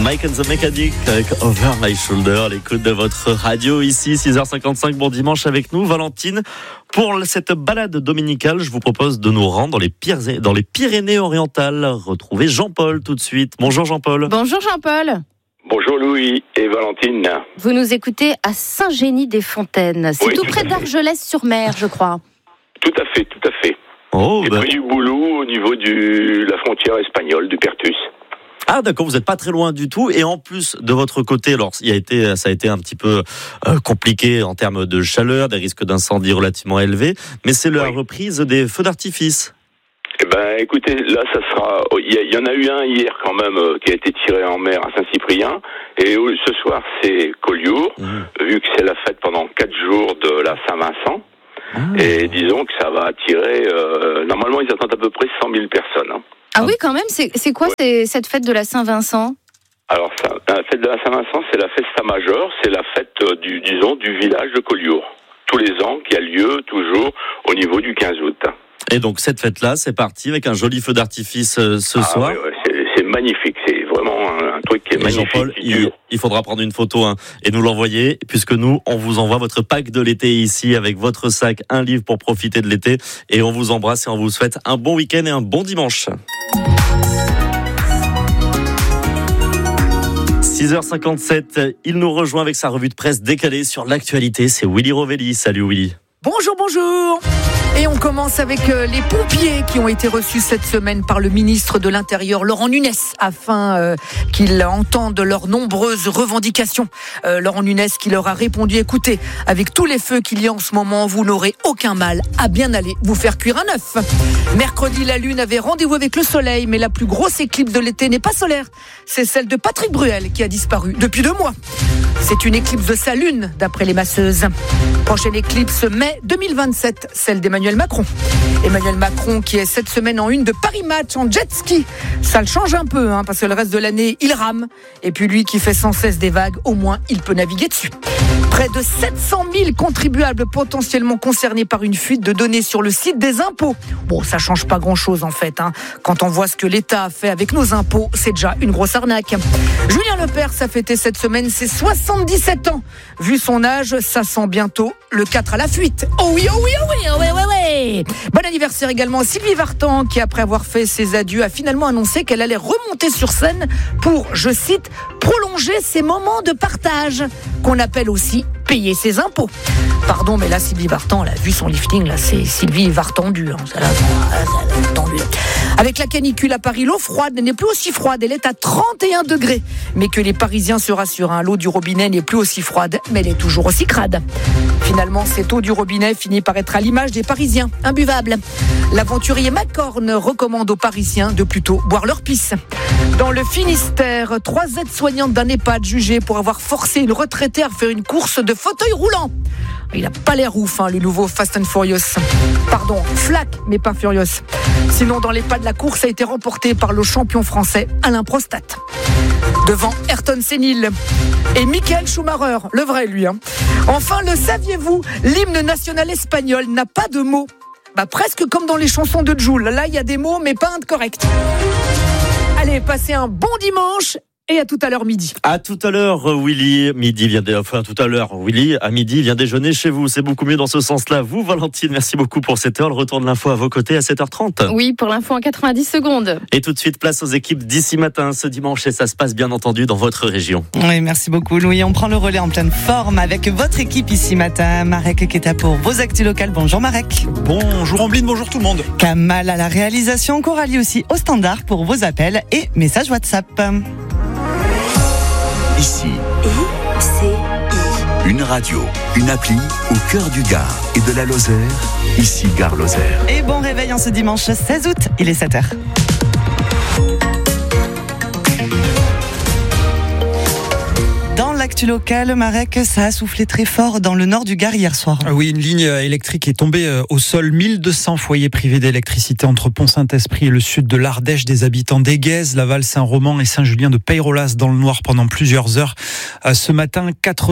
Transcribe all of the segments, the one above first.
Mike and the Mechanic avec Over My Shoulder, l'écoute de votre radio ici, 6h55, bon dimanche avec nous. Valentine, pour cette balade dominicale, je vous propose de nous rendre dans les Pyrénées-Orientales. Retrouvez Jean-Paul tout de suite. Bonjour Jean-Paul. Bonjour Jean-Paul. Bonjour Louis et Valentine. Vous nous écoutez à Saint-Génie-des-Fontaines. C'est tout près d'Argelès-sur-Mer, je crois. Tout à fait. Oh, près du Boulou, au niveau de la frontière espagnole, du Pertus. Ah d'accord, vous n'êtes pas très loin du tout. Et en plus, de votre côté, alors ça a été un petit peu compliqué en termes de chaleur, des risques d'incendie relativement élevés, mais c'est la reprise des feux d'artifice. Eh ben, écoutez, là, ça sera. Il y en a eu un hier quand même qui a été tiré en mer à Saint-Cyprien, et ce soir c'est Collioure, vu que c'est la fête pendant 4 jours de la Saint-Vincent. Et disons que ça va attirer. Normalement, ils attendent à peu près 100 000 personnes. Hein. Ah oui, quand même. C'est quoi cette fête de la Saint-Vincent ? Alors, la fête de la Saint-Vincent, c'est la Festa Majeure, c'est la fête du village de Collioure, tous les ans, qui a lieu toujours au niveau du 15 août. Et donc cette fête-là, c'est parti avec un joli feu d'artifice ce soir. Oui, c'est magnifique, c'est vraiment un truc qui est magnifique. Jean-Paul, il faudra prendre une photo et nous l'envoyer, puisque nous, on vous envoie votre pack de l'été ici avec votre sac, un livre pour profiter de l'été, et on vous embrasse et on vous souhaite un bon week-end et un bon dimanche. 6h57, il nous rejoint avec sa revue de presse décalée sur l'actualité, c'est Willy Rovelli. Salut Willy. Bonjour. Et on commence avec les pompiers qui ont été reçus cette semaine par le ministre de l'Intérieur, Laurent Nunez, afin qu'ils entendent leurs nombreuses revendications. Laurent Nunez qui leur a répondu, écoutez, avec tous les feux qu'il y a en ce moment, vous n'aurez aucun mal à bien aller vous faire cuire un œuf. Mercredi, la Lune avait rendez-vous avec le Soleil, mais la plus grosse éclipse de l'été n'est pas solaire. C'est celle de Patrick Bruel qui a disparu depuis 2 mois. C'est une éclipse de sa Lune, d'après les masseuses. Prochaine éclipse, mai 2027, celle d'Emmanuel Macron. Emmanuel Macron qui est cette semaine en une de Paris Match en jet ski. Ça le change un peu, parce que le reste de l'année, il rame. Et puis lui qui fait sans cesse des vagues, au moins il peut naviguer dessus. Près de 700 000 contribuables potentiellement concernés par une fuite de données sur le site des impôts. Bon, ça change pas grand-chose en fait. Quand on voit ce que l'État a fait avec nos impôts, c'est déjà une grosse arnaque. Julien Lepers a fêté cette semaine ses 77 ans. Vu son âge, ça sent bientôt le 4 à la fuite. Oh oui. Bon anniversaire également à Sylvie Vartan qui, après avoir fait ses adieux, a finalement annoncé qu'elle allait remonter sur scène pour, je cite, prolonger ses moments de partage, qu'on appelle aussi payer ses impôts. Pardon, mais là, Sylvie Vartan, elle a vu son lifting, là, c'est Sylvie Vartendu. Avec la canicule à Paris, l'eau froide n'est plus aussi froide, elle est à 31 degrés. Mais que les Parisiens se rassurent, l'eau du robinet n'est plus aussi froide, mais elle est toujours aussi crade. Finalement, cette eau du robinet finit par être à l'image des Parisiens, imbuvable. L'aventurier Macorne recommande aux Parisiens de plutôt boire leur pisse. Dans le Finistère, 3 aides-soignantes d'un EHPAD jugées pour avoir forcé une retraitée à faire une course de fauteuil roulant. Il n'a pas l'air ouf, le nouveau Fast and Furious. Pardon, Flac, mais pas Furious. Sinon, dans l'EHPAD, la course a été remportée par le champion français Alain Prostat. Devant Ayrton Senil et Michael Schumacher, le vrai lui. Enfin, le saviez-vous, l'hymne national espagnol n'a pas de mots. Presque comme dans les chansons de Jul. Là, il y a des mots, mais pas un de correct. Allez, passez un bon dimanche. Et à tout à l'heure midi. À tout à l'heure, Willy. À midi, vient déjeuner chez vous. C'est beaucoup mieux dans ce sens-là. Vous, Valentine, merci beaucoup pour cette heure. Le retour de l'info à vos côtés à 7h30. Oui, pour l'info en 90 secondes. Et tout de suite, place aux équipes d'ici matin, ce dimanche. Et ça se passe bien entendu dans votre région. Oui, merci beaucoup, Louis. On prend le relais en pleine forme avec votre équipe ici matin. Marek qui est là pour vos actus locales. Bonjour, Marek. Bonjour, Ambline. Bonjour tout le monde. Kamal à la réalisation. Coralie aussi au standard pour vos appels et messages WhatsApp. Ici, une radio, une appli au cœur du Gard et de la Lozère. Ici, Gare Lozère. Et bon réveil en ce dimanche 16 août, il est 7h. Dans l'actu actu locale, Marek, ça a soufflé très fort dans le nord du Gard hier soir. Oui, une ligne électrique est tombée au sol. 1200 foyers privés d'électricité entre Pont-Saint-Esprit et le sud de l'Ardèche. Des habitants d'Aiguez, Laval, Saint-Romain et Saint-Julien de Peyrolas dans le noir pendant plusieurs heures. Ce matin,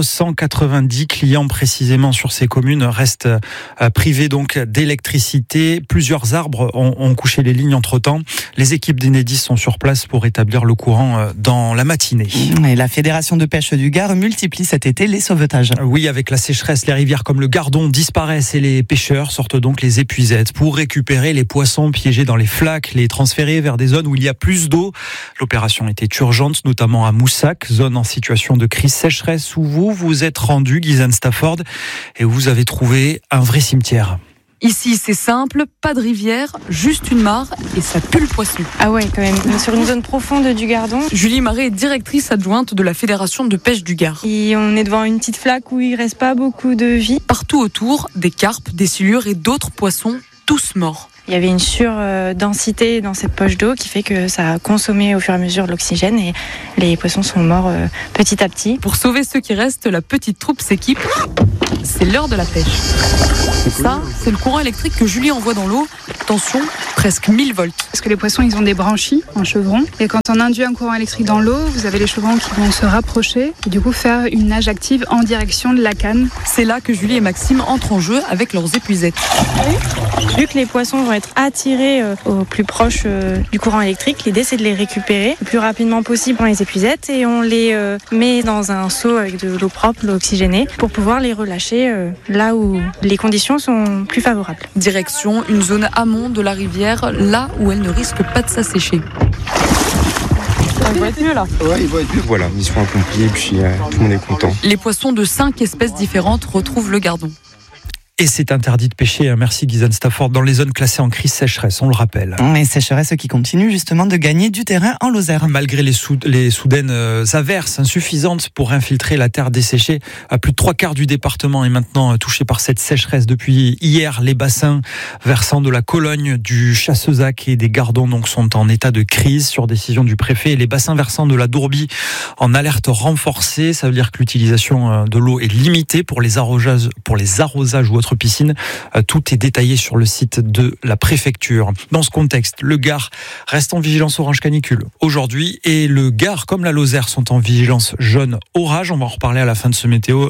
490 clients précisément sur ces communes restent privés donc d'électricité. Plusieurs arbres ont couché les lignes entre-temps. Les équipes d'Enedis sont sur place pour rétablir le courant dans la matinée. Et la Fédération de pêche du Gard multiplie cet été les sauvetages. Oui, avec la sécheresse, les rivières comme le Gardon disparaissent et les pêcheurs sortent donc les épuisettes pour récupérer les poissons piégés dans les flaques, les transférer vers des zones où il y a plus d'eau. L'opération était urgente, notamment à Moussac, zone en situation de crise sécheresse où vous êtes rendu, Guysen Stafford, et où vous avez trouvé un vrai cimetière. Ici, c'est simple, pas de rivière, juste une mare et ça pue le poisson. Ah ouais, quand même, sur une zone profonde du Gardon. Julie Marais est directrice adjointe de la Fédération de pêche du Gard. Et on est devant une petite flaque où il reste pas beaucoup de vie. Partout autour, des carpes, des silures et d'autres poissons, tous morts. Il y avait une surdensité dans cette poche d'eau qui fait que ça a consommé au fur et à mesure l'oxygène et les poissons sont morts petit à petit. Pour sauver ceux qui restent, la petite troupe s'équipe. C'est l'heure de la pêche. Ça, c'est le courant électrique que Julie envoie dans l'eau. Tension, presque 1000 volts. Parce que les poissons, ils ont des branchies en chevrons. Et quand on induit un courant électrique dans l'eau, vous avez les chevrons qui vont se rapprocher et du coup faire une nage active en direction de la canne. C'est là que Julie et Maxime entrent en jeu avec leurs épuisettes. Vu que les poissons vont être attirés au plus proche du courant électrique, l'idée c'est de les récupérer le plus rapidement possible dans les épuisettes et on les met dans un seau avec de l'eau propre, l'eau oxygénée, pour pouvoir les relâcher là où les conditions sont plus favorables. Direction une zone amont de la rivière, là où elle ne risque pas de s'assécher. Ils vont être mieux là. Ouais, ils vont être mieux. Voilà, ils sont accomplis et puis tout le monde est content. Les poissons de 5 espèces différentes retrouvent le Gardon. Et c'est interdit de pêcher, merci Guysen Stafford, dans les zones classées en crise sécheresse, on le rappelle. Et sécheresse qui continue justement de gagner du terrain en Lozère. Malgré les soudaines averses insuffisantes pour infiltrer la terre desséchée, plus de 3/4 du département est maintenant touché par cette sécheresse. Depuis hier, les bassins versant de la Cologne, du Chassezac et des Gardons donc, sont en état de crise sur décision du préfet. Et les bassins versant de la Dourbie en alerte renforcée, ça veut dire que l'utilisation de l'eau est limitée pour les arrosages ou autres piscine. Tout est détaillé sur le site de la préfecture. Dans ce contexte, le Gard reste en vigilance orange canicule aujourd'hui et le Gard comme la Lozère sont en vigilance jaune orage. On va en reparler à la fin de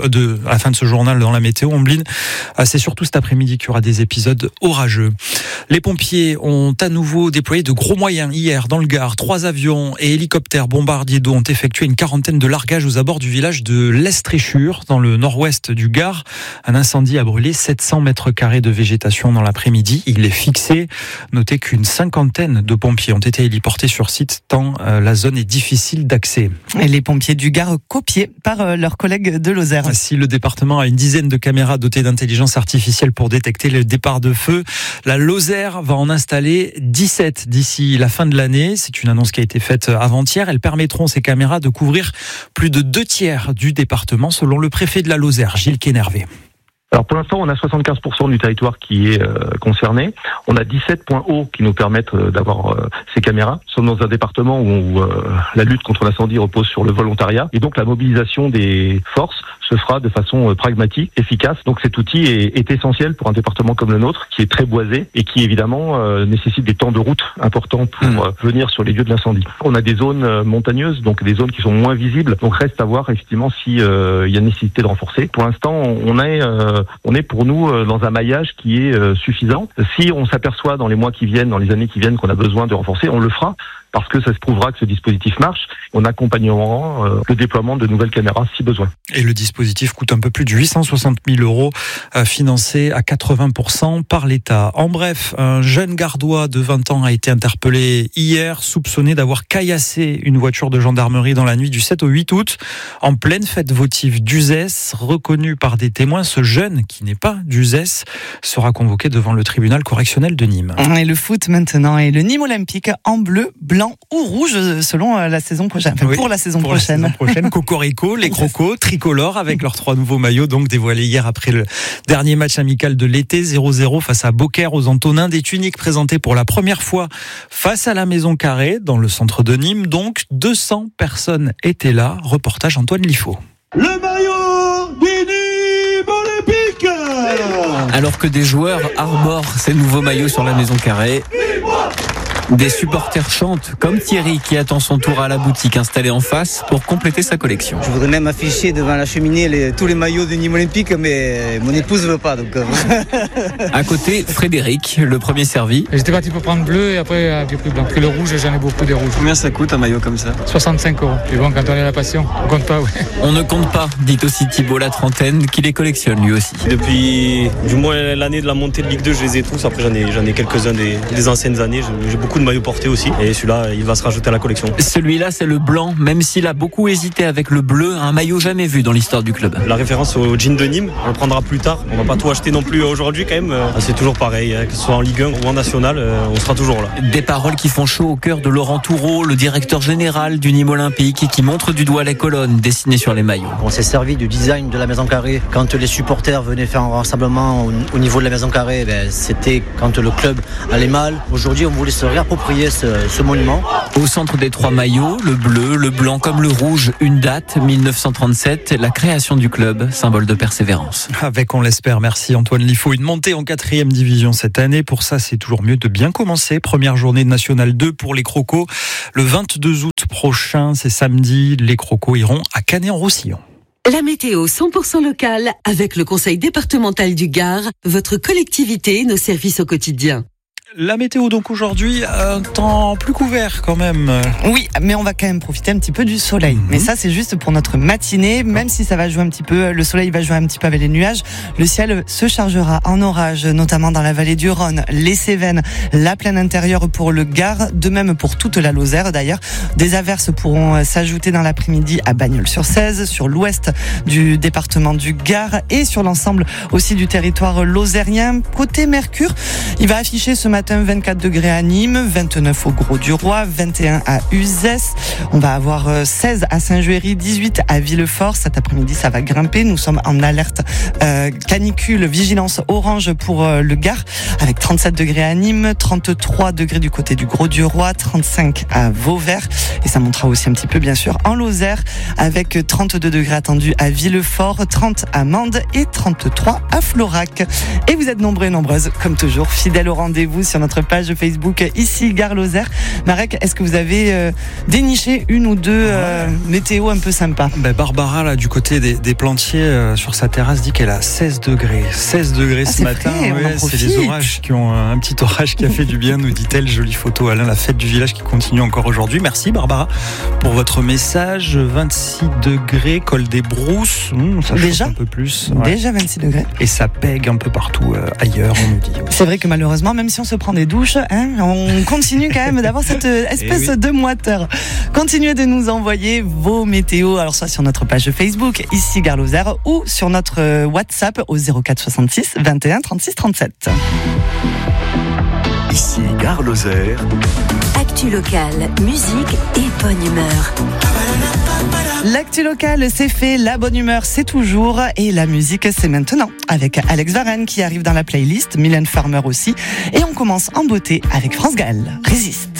ce journal dans la météo. Ombline, c'est surtout cet après-midi qu'il y aura des épisodes orageux. Les pompiers ont à nouveau déployé de gros moyens hier dans le Gard. 3 avions et hélicoptères bombardiers d'eau ont effectué une quarantaine de largages aux abords du village de l'Estréchure dans le nord-ouest du Gard. Un incendie a brûlé 700 mètres carrés de végétation dans l'après-midi. Il est fixé. Notez qu'une 50aine de pompiers ont été héliportés sur site tant la zone est difficile d'accès. Et les pompiers du Gard copiés par leurs collègues de Lozère. Si le département a une dizaine de caméras dotées d'intelligence artificielle pour détecter le départ de feu, la Lozère va en installer 17 d'ici la fin de l'année. C'est une annonce qui a été faite avant-hier. Elles permettront, ces caméras, de couvrir plus de 2/3 du département, selon le préfet de la Lozère, Gilles Quénervé. Alors pour l'instant, on a 75% du territoire qui est concerné. On a 17 points hauts qui nous permettent d'avoir ces caméras. Nous sommes dans un département où la lutte contre l'incendie repose sur le volontariat. Et donc la mobilisation des forces se fera de façon pragmatique, efficace. Donc cet outil est essentiel pour un département comme le nôtre, qui est très boisé et qui évidemment nécessite des temps de route importants pour venir sur les lieux de l'incendie. On a des zones montagneuses, donc des zones qui sont moins visibles. Donc reste à voir effectivement si il y a nécessité de renforcer. Pour l'instant, on est pour nous dans un maillage qui est suffisant. Si on s'aperçoit dans les mois qui viennent, dans les années qui viennent qu'on a besoin de renforcer, on le fera. Parce que ça se prouvera que ce dispositif marche, on accompagnera le déploiement de nouvelles caméras si besoin. Et le dispositif coûte un peu plus de 860 000 €, financé à 80% par l'État. En bref, un jeune gardois de 20 ans a été interpellé hier, soupçonné d'avoir caillassé une voiture de gendarmerie dans la nuit du 7 au 8 août, en pleine fête votive d'Uzès. Reconnu par des témoins, ce jeune, qui n'est pas d'Uzès, sera convoqué devant le tribunal correctionnel de Nîmes. Et le foot maintenant, et le Nîmes Olympique en bleu, blanc ou rouge selon la saison prochaine. Enfin, oui, pour la saison prochaine. La saison prochaine, Cocorico, les crocos, tricolores avec leurs 3 nouveaux maillots, donc dévoilés hier après le dernier match amical de l'été, 0-0 face à Beaucaire aux Antonins. Des tuniques présentées pour la première fois face à la Maison Carrée, dans le centre de Nîmes. Donc, 200 personnes étaient là. Reportage Antoine Liffaut. le maillot du Nîmes Olympique. Alors que des joueurs arborent ces nouveaux maillots sur la maison carrée, des supporters chantent, comme Thierry qui attend son tour à la boutique installée en face pour compléter sa collection. Je voudrais même afficher devant la cheminée tous les maillots du Nîmes Olympique, mais mon épouse ne veut pas. Donc... À côté, Frédéric, le premier servi. J'étais parti pour prendre bleu et après j'ai pris blanc. Parce que le rouge, j'en ai beaucoup des rouges. Combien ça coûte un maillot comme ça ? 65 €. Et bon, quand on est à la passion, on compte pas, ouais. On ne compte pas, dit aussi Thibault la trentaine, qui les collectionne lui aussi. Depuis du moins l'année de la montée de Ligue 2, je les ai tous. Après, j'en ai quelques-uns des anciennes années. J'ai beaucoup de maillots portés aussi. Et celui-là, il va se rajouter à la collection. Celui-là, c'est le blanc, même s'il a beaucoup hésité avec le bleu, un maillot jamais vu dans l'histoire du club. La référence au jean de Nîmes, on le prendra plus tard. On va pas tout acheter non plus aujourd'hui quand même. C'est toujours pareil, que ce soit en Ligue 1 ou en National, on sera toujours là. Des paroles qui font chaud au cœur de Laurent Toureau, le directeur général du Nîmes Olympique, et qui montre du doigt les colonnes dessinées sur les maillots. On s'est servi du design de la maison carrée. Quand les supporters venaient faire un rassemblement au niveau de la maison carrée, c'était quand le club allait mal. Aujourd'hui, on voulait se réapproprier ce monument. Au centre des trois maillots, le bleu, le blanc comme le rouge, une date, 1937, la création du club, symbole de persévérance. Avec, on l'espère, merci Antoine Liffaut, une montée en 4e division cette année. Pour ça, c'est toujours mieux de bien commencer. Première journée de National 2 pour les Crocos. Le 22 août prochain, c'est samedi, les Crocos iront à Canet-en-Roussillon. La météo 100% locale avec le Conseil départemental du Gard, votre collectivité, nos services au quotidien. La météo donc aujourd'hui, un temps plus couvert quand même. Oui, mais on va quand même profiter un petit peu du soleil. Mais ça, c'est juste pour notre matinée, même si ça va jouer un petit peu, le soleil va jouer un petit peu avec les nuages. Le ciel se chargera en orage, notamment dans la vallée du Rhône, les Cévennes, la plaine intérieure pour le Gard, de même pour toute la Lozère d'ailleurs. Des averses pourront s'ajouter dans l'après-midi à Bagnols-sur-Cèze, sur l'ouest du département du Gard et sur l'ensemble aussi du territoire lozérien. Côté Mercure, il va afficher ce matin 24 degrés à Nîmes, 29 au Grau-du-Roi, 21 à Uzès. On va avoir 16 à Saint-Juéry, 18 à Villefort. Cet après-midi, ça va grimper. Nous sommes en alerte canicule, vigilance orange pour le Gard, avec 37 degrés à Nîmes, 33 degrés du côté du Grau-du-Roi, 35 à Vauvert. Et ça montera aussi un petit peu, bien sûr, en Lozère, avec 32 degrés attendus à Villefort, 30 à Mende et 33 à Florac. Et vous êtes nombreux et nombreuses, comme toujours, fidèles au rendez-vous sur notre page Facebook ici Gare Lozère. Marek, est-ce que vous avez déniché une ou deux météos un peu sympas? Barbara, là, du côté des Plantiers, sur sa terrasse, dit qu'elle a 16 degrés. 16 degrés ce matin. C'est les orages qui ont un petit orage qui a fait du bien, nous dit-elle. Jolie photo, Alain, la fête du village qui continue encore aujourd'hui. Merci Barbara pour votre message. 26 degrés, col des Brousses. Ça déjà chauffe un peu plus. Déjà 26 degrés. Et ça pègue un peu partout ailleurs, on nous dit. C'est vrai que malheureusement, même si on se prend des douches, on continue quand même d'avoir cette espèce de moiteur. Continuez de nous envoyer vos météos, alors soit sur notre page Facebook, ici Gare Lozère, ou sur notre WhatsApp au 04 66 21 36 37. Ici Gare Lozère. Actu locale, musique et bonne humeur. L'actu locale, c'est fait, la bonne humeur, c'est toujours, et la musique, c'est maintenant, avec Alex Varenne qui arrive dans la playlist, Mylène Farmer aussi, et on commence en beauté avec France Gall. Résiste.